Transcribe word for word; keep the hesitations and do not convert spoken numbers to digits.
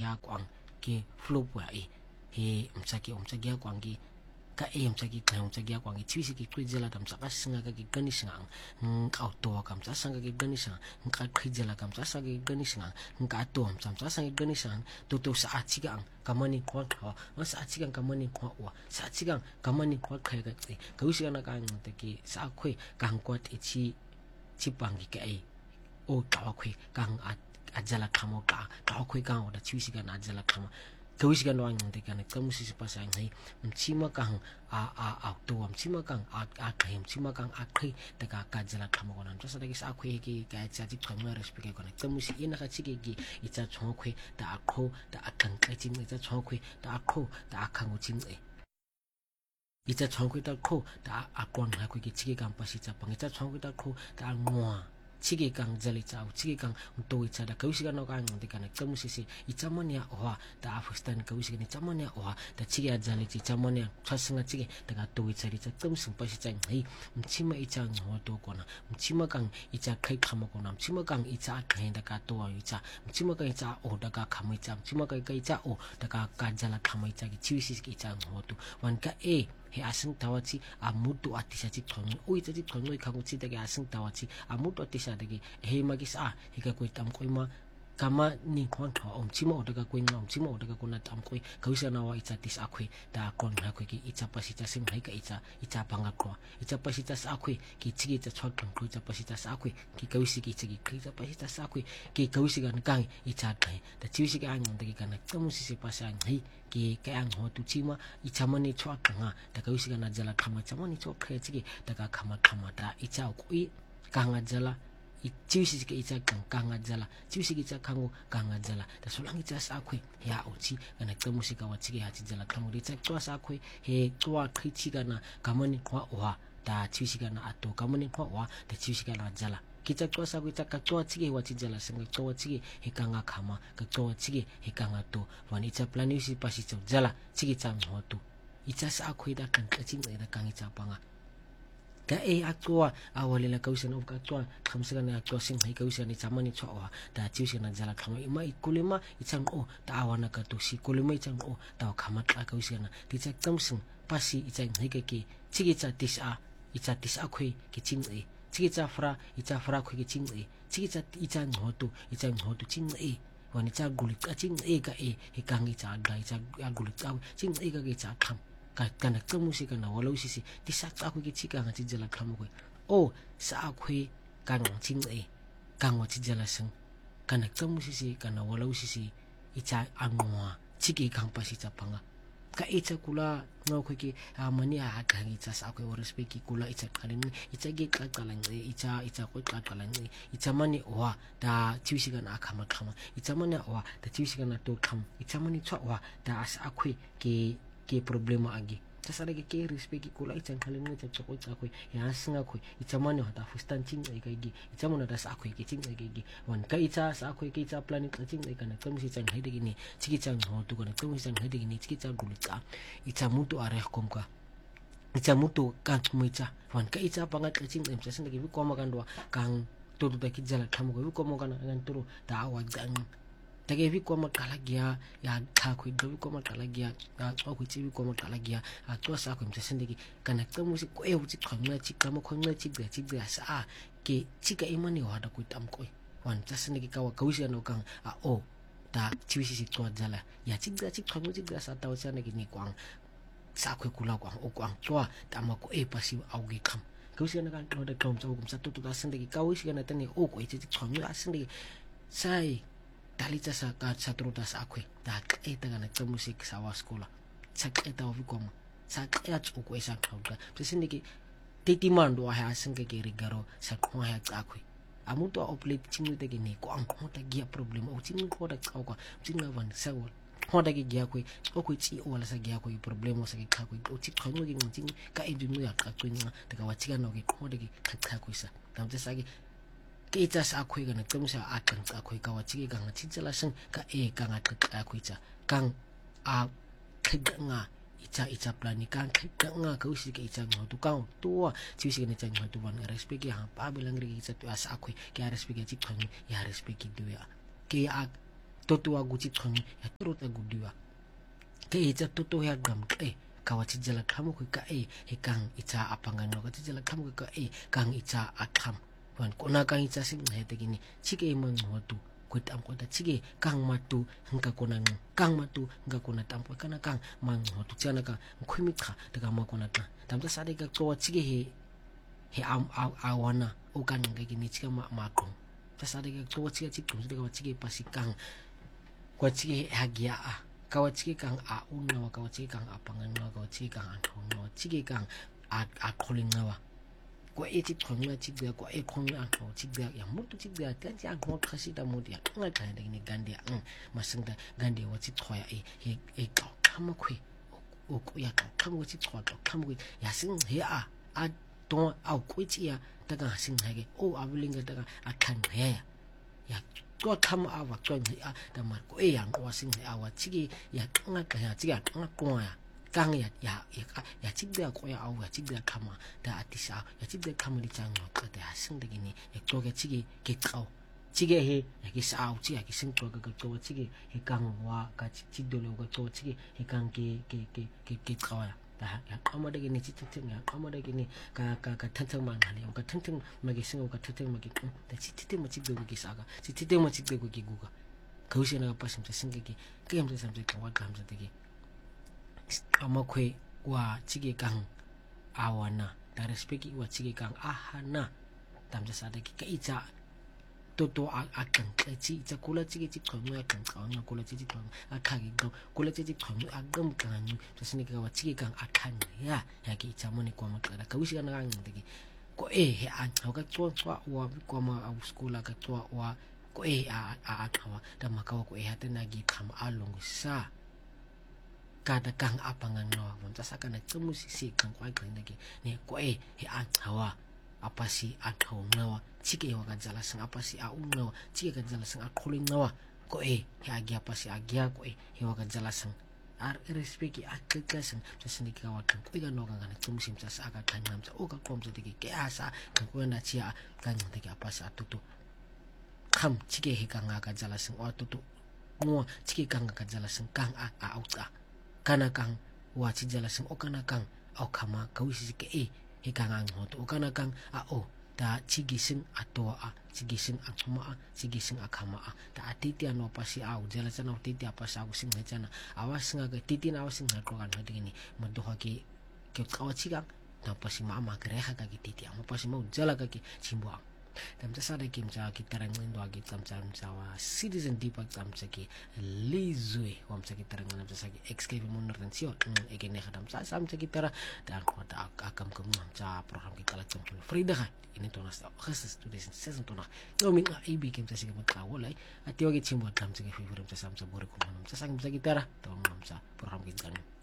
ya kwang ke flop wa e he mtsaki umtsaki ya kwang ke ka e mtsaki ka umtsaki ya kwang tshwisi ke qhijela ka mtsaka singa ka ke qanisang nka to ka mtsasanga ke qanisang nka qhijela ka mtsasa ke qanisang nka to mtsasa ke qanisang to to sa atsigang kamani qwa wa sa atsigang kamani qwa wa sa atsigang kamani qwa qhe ka tse ka usigana ka ncete ke sa khwe ka nkwat echi chipangi ka e o ka khwe ka ajala khamo ka ka khwe ka o da tshwisi ka na ajala khamo Kawisi kan wang de kan kamu sisi pasang hai mchima kang a a a to mchima kang a a kai mchima kang a kai de ka ka jala khamo kona tsa de sa khwe ki ka tsa ti khamo respect kona kamu si ina ka chike ki itsa chong khwe da a kho da a kang ka chim itsa chong khwe da a kho da a khang chim e itsa chong khwe da kho da a kwang ha khwe ki chike kam pasi tsa pang itsa chong khwe da kho da ngwa chige kang jali chau chige kang to icha da kausi kan ka ng de kan kamu sisi ichamania oha da afustan kausi kan ichamania oha da chige jali chi chamania chasinga chige da ka to icha ri cha kamsing pasi chang hei mchima icha ngo to kona mchima kang icha khai khama kona mchima kang icha khai da ka to wa icha mchima kang icha o da ka khama icha mchima kang ka icha o da ka ka jala khama icha ki chiwisi ki icha ngo to wan ka e he asing tawachi amutu atisa chi thong ui chi thong ui khagu chi de asing tawachi amutu atisa de he magis a he ka koi tam koi ma kama ni khon tho om chima odaga koi ngam chima odaga kona tam koi kausa na wa icha tis akhoi da kon na koi ki icha pasi cha sim hai ka icha icha banga kro icha pasi cha sa akhoi ki chigi cha chot kan koi cha pasi cha sa akhoi ki kausi ki chigi ki cha pasi cha sa akhoi ki kausi gan kang icha kai da chiwisi ka ang de kan kamu si pasang hai ki ka ang ho tu chima icha mani chwa kanga da kausi gan jala khama chamani chok khe chigi da ka khama khama da icha koi kanga jala chiwisi ke icha kang kanga jala chiwisi ke icha kango kanga jala da solang icha sa khwe ya uchi kana kamu si ka wa chige ha chi jala kamu ri cha twa sa khwe he twa khichi kana kamani kwa wa da chiwisi kana ato kamani kwa wa da chiwisi kana jala kicha twa sa khwe cha ka twa chige wa chi jala sanga twa chige he kanga khama ka twa chige he kanga to wani cha plani si pasi cha jala chige chang ho tu icha sa khwe da kan kaching da kang icha panga ka e akwa awale la kausen of akwa khamsega na akwa sing hai kausen ni chamani chwa da chiusen na jala khama ima ikulima ichang o ta awana ka to si kulima ichang o ta khama ka kausen na ti chak tamsing pasi ichang hai ka ki chigi cha tisa icha tisa khoi ki ching e chigi cha fra icha fra khoi ki ching e chigi cha ichang ho tu ichang ho tu ching e wani cha gulit ka ching e ka e he kangi cha dai cha gulit ka ching e ka ki cha kham kana kamu si kana walau sisi ti sa aku ki chika nga jala klamu ko o sa aku kan ching e kan wa jala sing kana kamu sisi kana walau sisi icha angwa chiki kan pasi chapanga ka icha kula ngo ko ki amani a kan icha sa aku respect ki kula icha kalin icha ge ka kalang e icha icha ko ka kalang e icha mani wa da chiwisi kana akama kama icha mani wa da chiwisi kana to kam icha mani chwa wa da sa aku ki ke problema agi tasara ke ke respect ki kula icha khalin ni cha choko cha khoi ya singa khoi icha mane hata fustan ching ai kai gi icha mona da sa khoi ke ching ai gi wan kai icha sa khoi ke icha planet ching ai kana kam si chang hai de ni chiki chang ho tu kana kam si chang hai de ni chiki chang gulu cha icha mutu are kom ka icha mutu kan mu icha wan kai icha pangat ching ai cha sin gi ko ma kan do kang tu tu ki jala tham ko ko mo kana ngan turu da wa jang tage vi ko ma kala gya ya tha khoi do ko ma kala gya ya cho khoi chi vi ko ma kala gya a to sa ko mse sende ki kana ka mu si ko e u chi khang na chi ka mo khong na chi ga chi ga sa ke chi ka imani wa da ko tam ko wan ta sende ki ka wa kausi no kang a o ta chi si si to jala ya chi ga chi khang chi ga sa ta wa sa ne ki ni kwang sa khoi kula kwang o kwang to ta ma ko e pasi au gi kham kausi na kan to da kom sa ko sa to to ta sende ki kausi na ta ni o ko chi chi khang na sende sai Talita sa ka sa trutas akwe da eta kana ka musik sa wa skola sa eta ofi koma sa eta tsuko esa kauka presende ki teti mando ha asinge ke rigaro sa ko ha akwe amuto oplet chinu te ke ni ko an ko ta gia problem o chinu ko da kauka chinu van sa wa ko da ki gia kwe o ko chi o wala sa gia kwe problem sa ki ka kwe o chi khano ki ngin ka e dinu ya ka kwe nga ta ka wa chi no ki ko da ki ka ka kwe sa tam te sa ki ke icha sa khoi kana tum sa a kan sa khoi ka wa chi ga nga chi chala sang ka e ka nga ka khoi cha kang a khig nga icha icha plani kang khig nga ka usi ke icha ngo tu kang tu chi si ne cha ngo tu ban respect ha pa bilang ri icha tu sa khoi ke respect chi khang ya respect ki du ya ke a toto wa gutsi tshonye ya trota gudiwa ke itsa toto ya gam e kawa tijela khamu ka e he kang itsa apangano ka tijela khamu ka e kang itsa akham wan kona kang itsa singhete kini chike mangcotu kwetam kwata chike kang matu nka kona kang matu nka kona tampo kana kang mangcotu tsana ka nkhwimikha daga makona ta tamta sade ka tsowa chike he he am awana o kan nga kini chika ma makong ta sade ka tsowa chike chikung daga chike pasikang kwa chike hagia a kawa chike kang a unwa kawa chike kang apangano kawa chike kang antono chike kang a a kholingawa kwa eti khonga chike kwa e khonga anto chike ya mutu chike ta ja ngo khasita mutu ya nga khanda ni gande ya masingda gande wa chi khoya e e e khamakwe o ya khamu chi khwa khamu ya sing he a a to a kwiti ya daga sing hage o abulinga daga akhan he ya ko kham awa ko a da mar ko e yang wa sing awa chigi ya nga ka ya chigi nga ko ya kang ya ya ya chigi ko ya awa chigi khama da atisa ya chigi khama li chang ka da sing de ni ya ko ge chigi ge kau chigi he ya ki sa u chi ya ki sing ko ga ko chigi he kang wa ka chi do lo ko chigi he kang ke ke ke ke kau ya da ya kama de ni chi chi ya kama de ni ka ka ka thang ma na le ka thang thang ma ge sing ka thang thang ma ge da chi chi ma chi do ge sa ga chi chi ma chi do ge gu ga ka usi na pa sim sa sing ge ke am sa sam se ka wa kam sa de ge ama kwe wa chi ge kang awana da respect wa chi ge kang ahana tam sa de ge ka icha toto a a kang chi cha kula chi ge chi khong ya kang khong na kula chi chi khong a kha gi go kula chi chi khong a gam kang ni to sini ka wa chi ge kang a khan ya ya ki cha mo ni kwa ma ka ka usi na kang de ko e he a ka tso tso wa kwa ma a skula ka tso wa ko e a a khawa da ma ka ko e ha te na gi kham a long sa ka da kang apangan no mo ta sa ka na tsumu si si kang kwa kang de ni ko e he a khawa apa si atau ngawa chike wa kanjala sang apa si a ngawa chike kanjala sang a kholing ngawa ko e ya agi apa si agia ko e he wa kanjala sang ar respect a keka sang sasini ka wa kan ko ga no kan tum sim sa aka kan nam sa o ka kom sa de ke asa kan ko na chia kan de ke apa sa tutu kham chike he kan ga kanjala sang o tutu ngo chike kan ga kanjala sang kang a a auta kana kang wa chi jala sang o kana kang au khama ka wisi ke e he kang ang hoto kana kang a o da chigising ato a chigising akuma a chigising akama a da atiti ano pa si au jala sana titi apa sa using na jana awas nga ga titi na awas nga ko kan hadi ni madoha ki ke kawa chiga da pa si mama greha ka ki titi amo pa si mau jala ka ki chimbo tam sa sada kim cha ki tarang ndo agi tam cha cha wa citizen deepak tam cha ki lizwe wam cha ki tarang nam cha ki xk mon rensio e ke ne khadam sa sam cha ki tara da ko da akam kum nam cha program ki kala chum frida ha ini to nas khas students season to na no min a ibi kim cha si ma ka wolai ati wa ki chimbo tam cha ki favorite cha sam cha bore ko nam cha sang cha ki tara to nam cha program ki kan